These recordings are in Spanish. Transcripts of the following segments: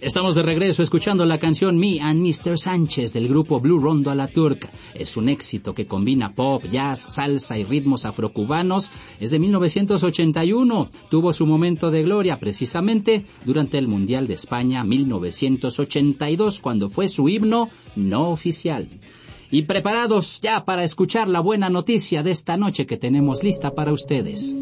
Estamos de regreso escuchando la canción Me and Mr. Sánchez del grupo Blue Rondo a la Turca. Es un éxito que combina pop, jazz, salsa y ritmos afrocubanos. Es de 1981. Tuvo su momento de gloria precisamente durante el Mundial de España 1982, cuando fue su himno no oficial. Y preparados ya para escuchar la buena noticia de esta noche que tenemos lista para ustedes.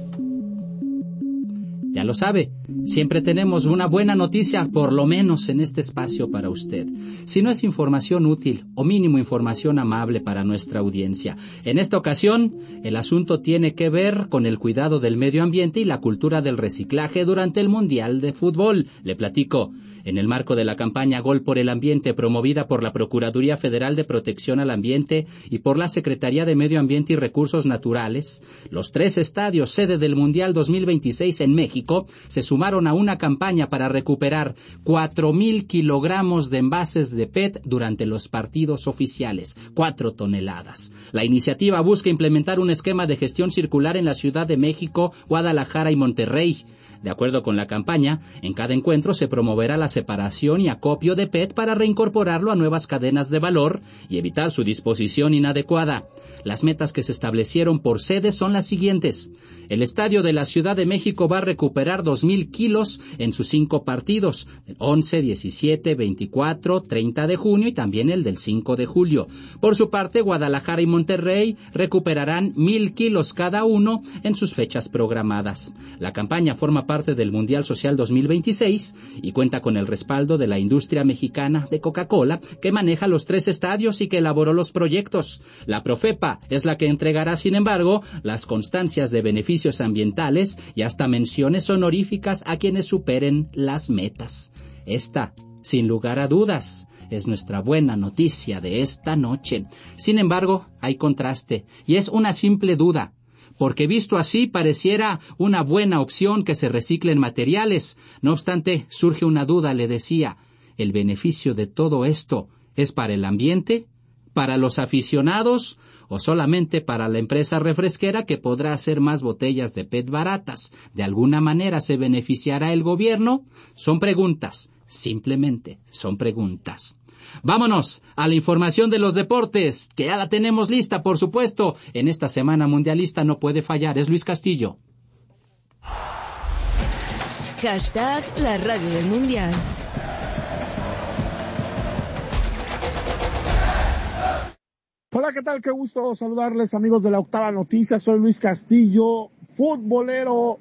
Ya lo sabe, siempre tenemos una buena noticia, por lo menos en este espacio para usted. Si no es información útil o mínimo información amable para nuestra audiencia. En esta ocasión, el asunto tiene que ver con el cuidado del medio ambiente y la cultura del reciclaje durante el Mundial de Fútbol. Le platico. En el marco de la campaña Gol por el Ambiente, promovida por la Procuraduría Federal de Protección al Ambiente y por la Secretaría de Medio Ambiente y Recursos Naturales, los 3 estadios sede del Mundial 2026 en México se sumaron a una campaña para recuperar 4,000 kilogramos de envases de PET durante los partidos oficiales, 4 toneladas. La iniciativa busca implementar un esquema de gestión circular en la Ciudad de México, Guadalajara y Monterrey. De acuerdo con la campaña, en cada encuentro se promoverá la separación y acopio de PET para reincorporarlo a nuevas cadenas de valor y evitar su disposición inadecuada. Las metas que se establecieron por sede son las siguientes. El Estadio de la Ciudad de México va a recuperar 2,000 kilos en sus 5 partidos, el 11, 17, 24, 30 de junio y también el del 5 de julio. Por su parte, Guadalajara y Monterrey recuperarán 1,000 kilos cada uno en sus fechas programadas. La campaña forma parte del Mundial Social 2026 y cuenta con el respaldo de la industria mexicana de Coca-Cola, que maneja los 3 estadios y que elaboró los proyectos. La Profepa es la que entregará, sin embargo, las constancias de beneficios ambientales y hasta menciones honoríficas a quienes superen las metas. Esta, sin lugar a dudas, es nuestra buena noticia de esta noche. Sin embargo, hay contraste y es una simple duda. Porque visto así pareciera una buena opción que se reciclen materiales. No obstante, surge una duda, le decía, ¿el beneficio de todo esto es para el ambiente, para los aficionados o solamente para la empresa refresquera que podrá hacer más botellas de PET baratas? ¿De alguna manera se beneficiará el gobierno? Son preguntas, simplemente son preguntas. Vámonos a la información de los deportes, que ya la tenemos lista, por supuesto. En esta semana mundialista no puede fallar. Es Luis Castillo. Hashtag la radio del mundial. Hola, ¿qué tal? Qué gusto saludarles, amigos de la Octava Noticia. Soy Luis Castillo, futbolero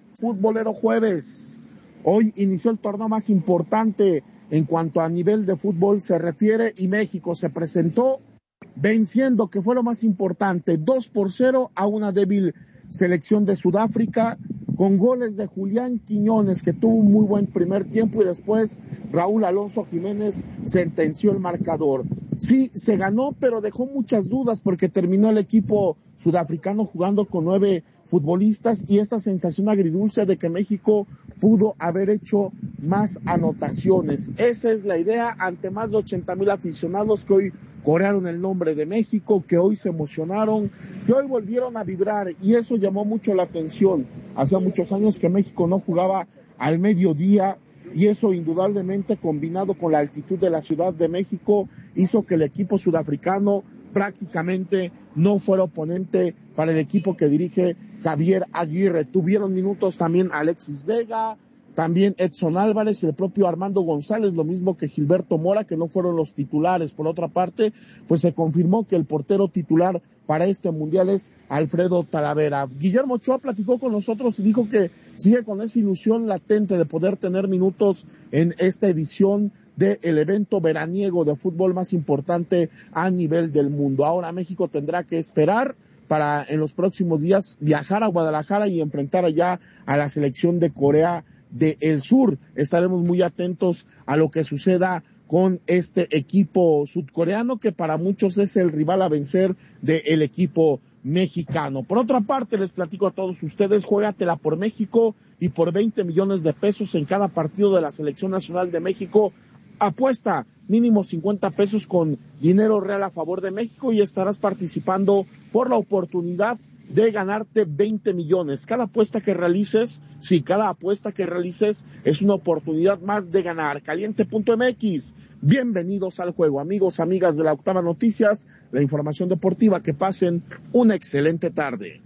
jueves. Hoy inició el torneo más importante en cuanto a nivel de fútbol se refiere y México se presentó venciendo, que fue lo más importante, 2-0 a una débil selección de Sudáfrica, con goles de Julián Quiñones, que tuvo un muy buen primer tiempo, y después Raúl Alonso Jiménez sentenció el marcador. Sí, se ganó, pero dejó muchas dudas porque terminó el equipo sudafricano jugando con 9 futbolistas y esa sensación agridulce de que México pudo haber hecho más anotaciones. Esa es la idea ante más de 80,000 aficionados que hoy corearon el nombre de México, que hoy se emocionaron, que hoy volvieron a vibrar, y eso llamó mucho la atención. Hace muchos años que México no jugaba al mediodía, y eso indudablemente, combinado con la altitud de la Ciudad de México, hizo que el equipo sudafricano prácticamente no fuera oponente para el equipo que dirige Javier Aguirre. Tuvieron minutos también Alexis Vega, también Edson Álvarez y el propio Armando González, lo mismo que Gilberto Mora, que no fueron los titulares. Por otra parte, pues se confirmó que el portero titular para este mundial es Alfredo Talavera. Guillermo Ochoa platicó con nosotros y dijo que sigue con esa ilusión latente de poder tener minutos en esta edición del evento veraniego de fútbol más importante a nivel del mundo. Ahora México tendrá que esperar para en los próximos días viajar a Guadalajara y enfrentar allá a la selección de Corea del Sur. Estaremos muy atentos a lo que suceda con este equipo sudcoreano, que para muchos es el rival a vencer del equipo mexicano. Por otra parte, les platico a todos ustedes, juégatela por México y por 20 millones de pesos en cada partido de la Selección Nacional de México. Apuesta mínimo 50 pesos con dinero real a favor de México y estarás participando por la oportunidad de ganarte 20 millones. Cada apuesta que realices es una oportunidad más de ganar. Caliente.mx, bienvenidos al juego. Amigos, amigas de la Octava Noticias, la información deportiva, que pasen una excelente tarde.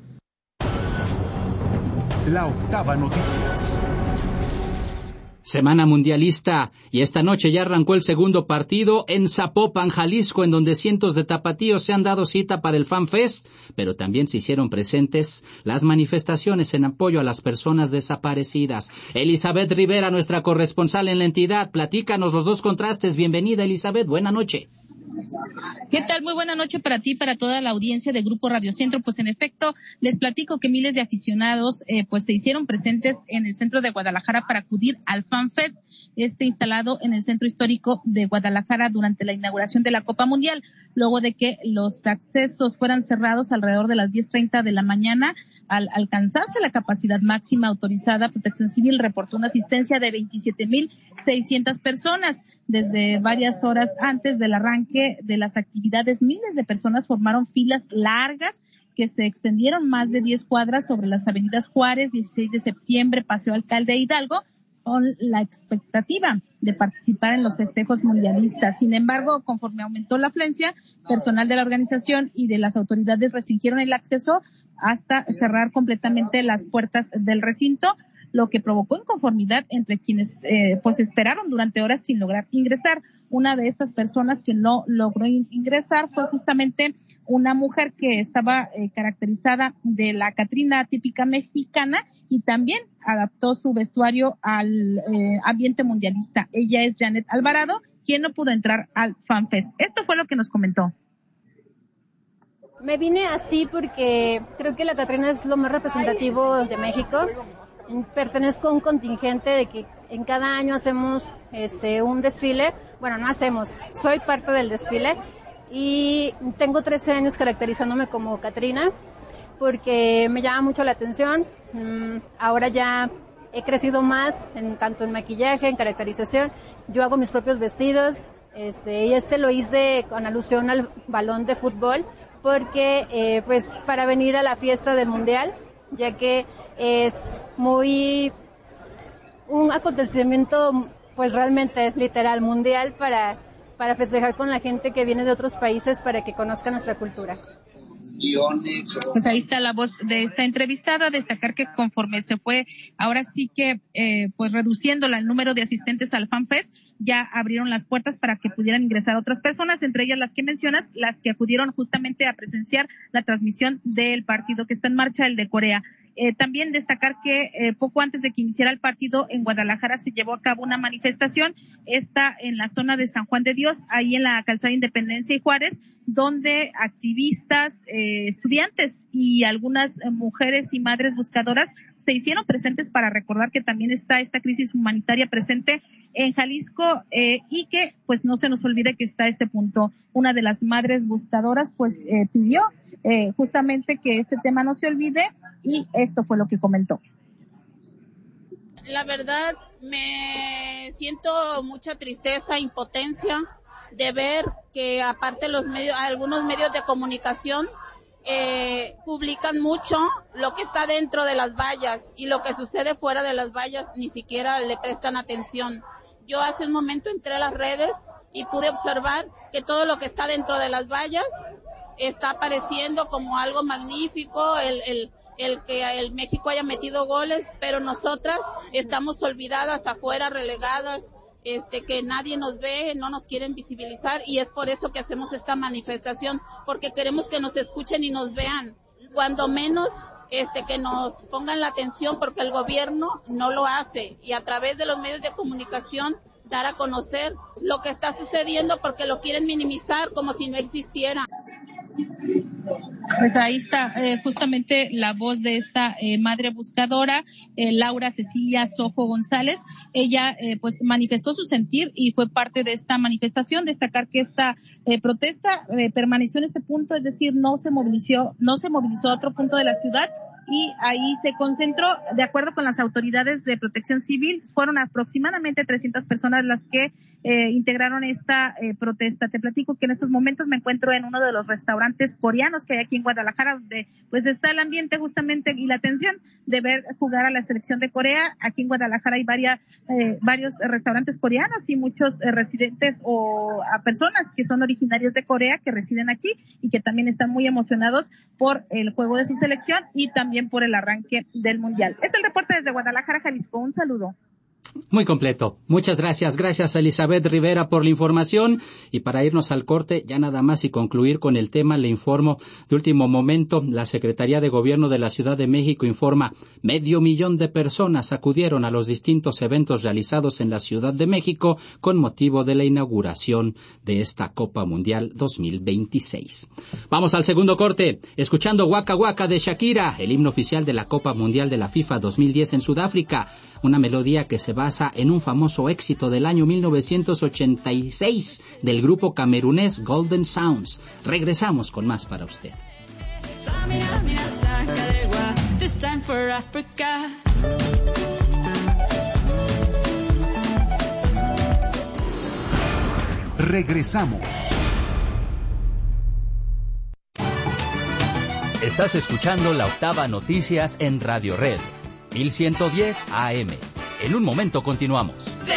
La Octava Noticias. Semana mundialista, y esta noche ya arrancó el segundo partido en Zapopan, Jalisco, en donde cientos de tapatíos se han dado cita para el Fan Fest, pero también se hicieron presentes las manifestaciones en apoyo a las personas desaparecidas. Elizabeth Rivera, nuestra corresponsal en la entidad, platícanos los dos contrastes. Bienvenida, Elizabeth, buena noche. ¿Qué tal? Muy buena noche para ti y para toda la audiencia de Grupo Radio Centro. Pues en efecto, les platico que miles de aficionados pues se hicieron presentes en el centro de Guadalajara para acudir al Fan Fest, instalado en el centro histórico de Guadalajara durante la inauguración de la Copa Mundial, luego de que los accesos fueran cerrados alrededor de las 10:30 de la mañana. Al alcanzarse la capacidad máxima autorizada, Protección Civil reportó una asistencia de 27,600 personas. Desde varias horas antes del arranque de las actividades, miles de personas formaron filas largas que se extendieron más de 10 cuadras sobre las avenidas Juárez, 16 de septiembre, Paseo Alcalde Hidalgo, con la expectativa de participar en los festejos mundialistas. Sin embargo, conforme aumentó la afluencia, personal de la organización y de las autoridades restringieron el acceso hasta cerrar completamente las puertas del recinto, lo que provocó inconformidad entre quienes pues esperaron durante horas sin lograr ingresar. Una de estas personas que no logró ingresar fue justamente una mujer que estaba caracterizada de la Catrina típica mexicana y también adaptó su vestuario al ambiente mundialista. Ella es Janet Alvarado, quien no pudo entrar al Fan Fest. Esto fue lo que nos comentó. Me vine así porque creo que la Catrina es lo más representativo de México. Pertenezco a un contingente de que en cada año hacemos un desfile. Bueno, no hacemos, soy parte del desfile y tengo 13 años caracterizándome como Catrina porque me llama mucho la atención. Ahora ya he crecido más tanto en maquillaje, en caracterización. Yo hago mis propios vestidos y lo hice con alusión al balón de fútbol porque pues para venir a la fiesta del Mundial, ya que es muy un acontecimiento pues realmente literal mundial para festejar con la gente que viene de otros países para que conozcan nuestra cultura. Pues ahí está la voz de esta entrevistada. Destacar que conforme se fue ahora sí que pues reduciendo el número de asistentes al Fan Fest, ya abrieron las puertas para que pudieran ingresar otras personas, entre ellas las que mencionas, las que acudieron justamente a presenciar la transmisión del partido que está en marcha, el de Corea. También destacar que poco antes de que iniciara el partido en Guadalajara se llevó a cabo una manifestación, esta en la zona de San Juan de Dios, ahí en la calzada Independencia y Juárez, donde activistas, estudiantes y algunas mujeres y madres buscadoras se hicieron presentes para recordar que también está esta crisis humanitaria presente en Jalisco y que pues no se nos olvide que está este punto. Una de las madres buscadoras pues pidió justamente que este tema no se olvide y esto fue lo que comentó. La verdad me siento mucha tristeza, impotencia de ver que aparte algunos medios de comunicación publican mucho lo que está dentro de las vallas y lo que sucede fuera de las vallas ni siquiera le prestan atención. Yo hace un momento entré a las redes y pude observar que todo lo que está dentro de las vallas está apareciendo como algo magnífico, el que el México haya metido goles, pero nosotras estamos olvidadas afuera, relegadas, que nadie nos ve, no nos quieren visibilizar y es por eso que hacemos esta manifestación, porque queremos que nos escuchen y nos vean, cuando menos que nos pongan la atención porque el gobierno no lo hace y a través de los medios de comunicación dar a conocer lo que está sucediendo porque lo quieren minimizar como si no existiera. Pues ahí está justamente la voz de esta madre buscadora, Laura Cecilia Sojo González. Ella pues manifestó su sentir y fue parte de esta manifestación. Destacar que esta protesta permaneció en este punto, es decir, no se movilizó a otro punto de la ciudad, y ahí se concentró, de acuerdo con las autoridades de Protección Civil, fueron aproximadamente 300 personas las que integraron esta protesta. Te platico que en estos momentos me encuentro en uno de los restaurantes coreanos que hay aquí en Guadalajara, donde pues está el ambiente justamente y la atención de ver jugar a la selección de Corea. Aquí en Guadalajara hay varios restaurantes coreanos y muchos residentes o a personas que son originarios de Corea que residen aquí y que también están muy emocionados por el juego de su selección y también por el arranque del Mundial. Es el reporte desde Guadalajara, Jalisco. Un saludo. Muy completo. Muchas gracias. Gracias a Elizabeth Rivera por la información. Y para irnos al corte, ya nada más y concluir con el tema, le informo de último momento, la Secretaría de Gobierno de la Ciudad de México informa, 500,000 de personas acudieron a los distintos eventos realizados en la Ciudad de México con motivo de la inauguración de esta Copa Mundial 2026. Vamos al segundo corte, escuchando Waka Waka de Shakira, el himno oficial de la Copa Mundial de la FIFA 2010 en Sudáfrica, una melodía que se basa en un famoso éxito del año 1986 del grupo camerunés Golden Sounds. Regresamos con más para usted. Regresamos. Estás escuchando La Octava Noticias en Radio Red, 1110 AM. En un momento continuamos.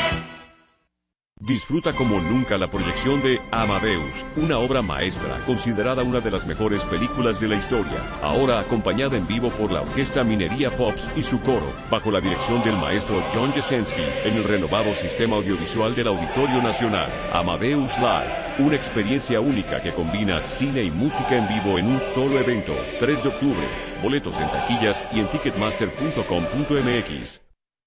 Disfruta como nunca la proyección de Amadeus, una obra maestra, considerada una de las mejores películas de la historia, ahora acompañada en vivo por la Orquesta Minería Pops y su coro, bajo la dirección del maestro John Jasenski, en el renovado sistema audiovisual del Auditorio Nacional. Amadeus Live, una experiencia única que combina cine y música en vivo en un solo evento. 3 de octubre, boletos en taquillas y en ticketmaster.com.mx.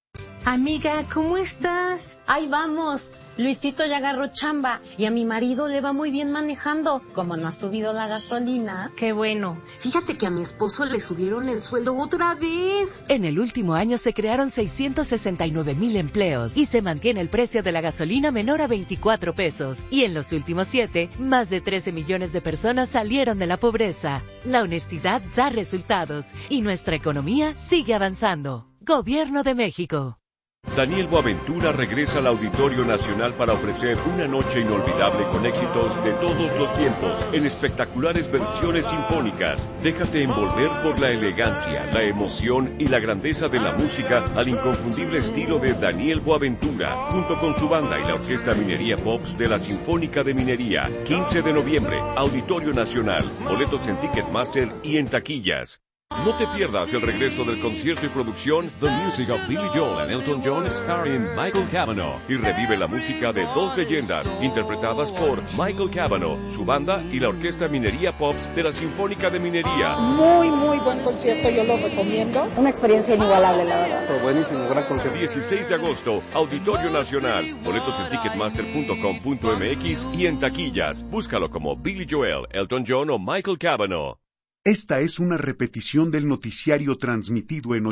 Amiga, ¿cómo estás? Ahí vamos. Luisito ya agarró chamba y a mi marido le va muy bien manejando. Como no ha subido la gasolina. Qué bueno. Fíjate que a mi esposo le subieron el sueldo otra vez. En el último año se crearon 669,000 empleos y se mantiene el precio de la gasolina menor a 24 pesos. Y en los últimos 7, más de 13 millones de personas salieron de la pobreza. La honestidad da resultados y nuestra economía sigue avanzando. Gobierno de México. Daniel Boaventura regresa al Auditorio Nacional para ofrecer una noche inolvidable con éxitos de todos los tiempos, en espectaculares versiones sinfónicas. Déjate envolver por la elegancia, la emoción y la grandeza de la música al inconfundible estilo de Daniel Boaventura, junto con su banda y la Orquesta Minería Pops de la Sinfónica de Minería. 15 de noviembre, Auditorio Nacional. Boletos en Ticketmaster y en taquillas. No te pierdas el regreso del concierto y producción The Music of Billy Joel and Elton John starring Michael Cavanaugh, y revive la música de dos leyendas interpretadas por Michael Cavanaugh, su banda y la Orquesta Minería Pops de la Sinfónica de Minería. Muy buen concierto, yo lo recomiendo. Una experiencia inigualable, la verdad. Pero buenísimo, gran concierto. 16 de agosto, Auditorio Nacional. Boletos en ticketmaster.com.mx y en taquillas. Búscalo como Billy Joel, Elton John o Michael Cavanaugh. Esta es una repetición del noticiario transmitido en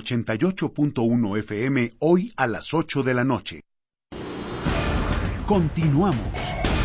88.1 FM hoy a las 8 de la noche. Continuamos.